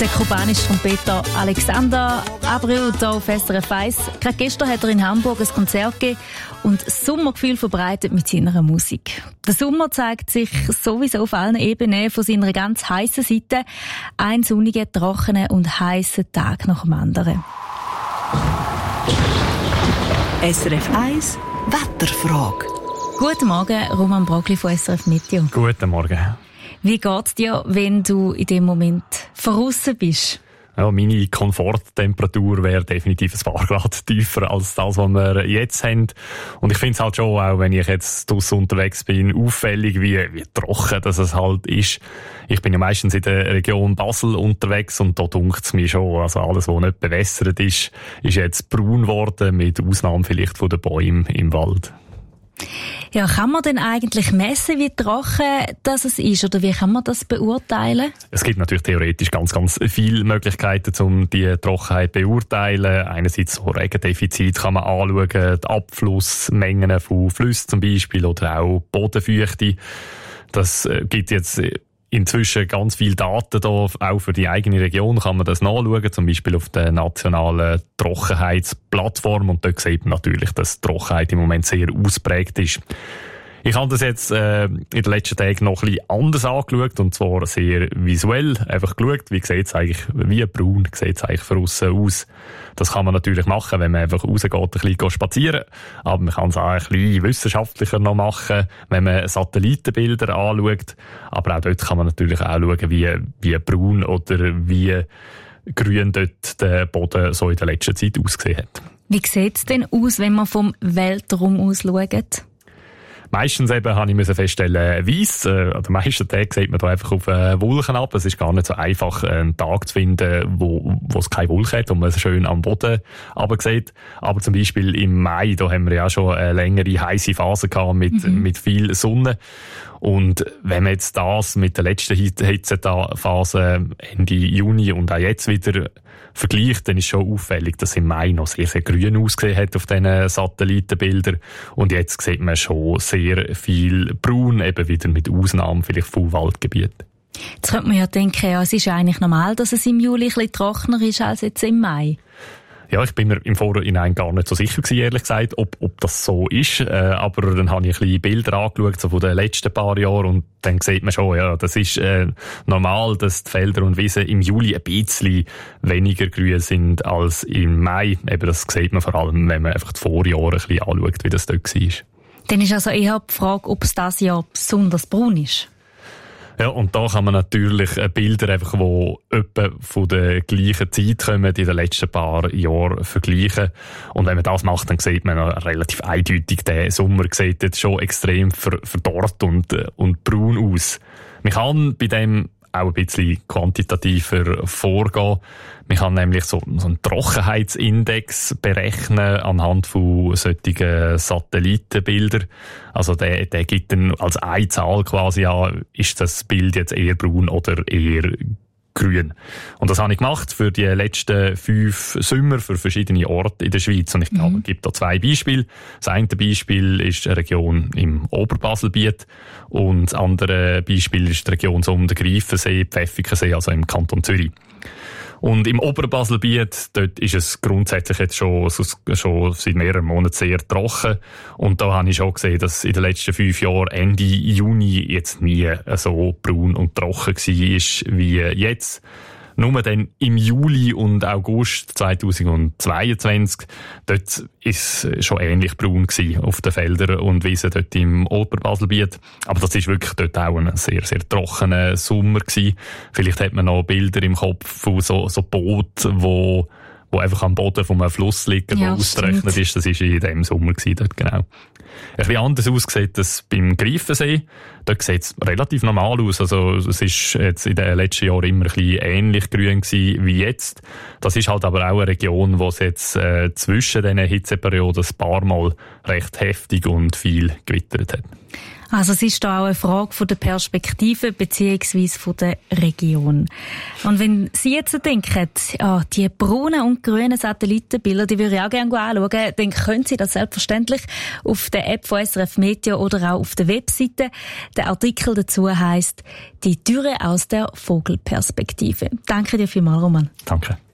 Der kubanische Trompeter Alexander Abreu hier auf SRF 1. Gerade gestern hat er in Hamburg ein Konzert gegeben und das Sommergefühl verbreitet mit seiner Musik. Der Sommer zeigt sich sowieso auf allen Ebenen von seiner ganz heissen Seite. Ein sonniger, trockener und heißer Tag nach dem anderen. SRF 1 Wetterfrage. Guten Morgen, Roman Brogli von SRF Meteo. Guten Morgen. Wie geht's dir, wenn du in dem Moment draussen bist? Ja, meine Komforttemperatur wäre definitiv ein paar Grad tiefer als das, was wir jetzt haben. Und ich finde es halt schon, auch wenn ich jetzt draussen unterwegs bin, auffällig, wie trocken das es halt ist. Ich bin ja meistens in der Region Basel unterwegs und da dunkt es mir schon, also alles, was nicht bewässert ist jetzt braun geworden, mit Ausnahme vielleicht von den Bäumen im Wald. Ja, kann man denn eigentlich messen, wie trocken das ist, oder wie kann man das beurteilen? Es gibt natürlich theoretisch ganz viele Möglichkeiten, um die Trockenheit zu beurteilen. Einerseits so Regendefizit kann man anschauen, die Abflussmengen von Flüssen zum Beispiel oder auch Bodenfeuchte. Das gibt jetzt inzwischen ganz viele Daten da, auch für die eigene Region kann man das nachschauen, zum Beispiel auf der nationalen Trockenheitsplattform, und dort sieht man natürlich, dass die Trockenheit im Moment sehr ausprägt ist. Ich habe das jetzt in den letzten Tagen noch ein bisschen anders angeschaut, und zwar sehr visuell. Einfach geschaut, wie sieht es eigentlich, wie braun sieht es eigentlich von aussen aus. Das kann man natürlich machen, wenn man einfach rausgeht, ein bisschen spazieren. Aber man kann es auch ein bisschen wissenschaftlicher noch machen, wenn man Satellitenbilder anschaut. Aber auch dort kann man natürlich auch schauen, wie braun oder wie grün dort der Boden so in der letzten Zeit ausgesehen hat. Wie sieht es denn aus, wenn man vom Weltraum aus schaut? Meistens eben habe ich feststellen, weiss. An den meisten Tagen sieht man da einfach auf Wolken ab. Es ist gar nicht so einfach, einen Tag zu finden, wo es keine Wolken hat und man es schön am Boden runtersieht. Aber zum Beispiel im Mai, da haben wir ja schon eine längere heisse Phase gehabt mit viel Sonne. Und wenn man jetzt das mit der letzten Hitzephase Ende Juni und auch jetzt wieder vergleicht, dann ist schon auffällig, dass im Mai noch sehr, sehr grün ausgesehen hat auf diesen Satellitenbildern. Und jetzt sieht man schon sehr viel braun, eben wieder mit Ausnahmen vielleicht von Waldgebieten. Jetzt könnte man ja denken, ja, es ist eigentlich normal, dass es im Juli ein bisschen trockener ist als jetzt im Mai. Ja, ich bin mir im Vorhinein gar nicht so sicher gewesen, ehrlich gesagt, ob das so ist. Aber dann habe ich ein bisschen Bilder angeschaut, so von den letzten paar Jahren, und dann sieht man schon, ja, das ist normal, dass die Felder und Wiesen im Juli ein bisschen weniger grün sind als im Mai. Eben, das sieht man vor allem, wenn man einfach die Vorjahre ein bisschen anschaut, wie das dort war. Dann ist also eher die Frage, ob es dieses Jahr besonders braun ist. Ja, und da kann man natürlich Bilder einfach, die etwa von der gleichen Zeit kommen, in den letzten paar Jahren vergleichen. Und wenn man das macht, dann sieht man relativ eindeutig, der Sommer sieht jetzt schon extrem verdorrt und braun aus. Man kann bei dem auch ein bisschen quantitativer vorgehen. Man kann nämlich so einen Trockenheitsindex berechnen anhand von solchen Satellitenbildern. Also der gibt dann als eine Zahl quasi an, ist das Bild jetzt eher braun oder eher grün. Und das habe ich gemacht für die letzten 5 Sommer für verschiedene Orte in der Schweiz. Und ich glaube, es gibt da 2 Beispiele. Das eine Beispiel ist eine Region im Oberbaselbiet und das andere Beispiel ist die Region so um den Greifensee, Pfäffikensee, also im Kanton Zürich. Und im Oberbaselbiet, dort ist es grundsätzlich jetzt schon seit mehreren Monaten sehr trocken. Und da habe ich schon gesehen, dass in den letzten 5 Jahren Ende Juni jetzt nie so braun und trocken war wie jetzt. Nur dann im Juli und August 2022, dort ist es schon ähnlich braun gewesen auf den Feldern und Wiesen dort im Oberbaselbiet. Aber das ist wirklich dort auch ein sehr, sehr trockener Sommer gewesen. Vielleicht hat man noch Bilder im Kopf von so Booten, wo einfach am Boden von einem Fluss liegen, der ausgerechnet ist. Das war in diesem Sommer gewesen, dort, genau. Ein bisschen anders aussieht das beim Greifensee. Dort sieht es relativ normal aus. Also, es ist jetzt in den letzten Jahren immer ein bisschen ähnlich grün gewesen wie jetzt. Das ist halt aber auch eine Region, wo es jetzt zwischen diesen Hitzeperioden ein paar Mal recht heftig und viel gewittert hat. Also es ist da auch eine Frage von der Perspektive beziehungsweise von der Region. Und wenn Sie jetzt denken, die braunen und grünen Satellitenbilder, die würde ich auch gerne anschauen, dann können Sie das selbstverständlich auf der App von SRF Meteo oder auch auf der Webseite. Der Artikel dazu heisst «Die Dürre aus der Vogelperspektive». Danke dir vielmals, Roman. Danke.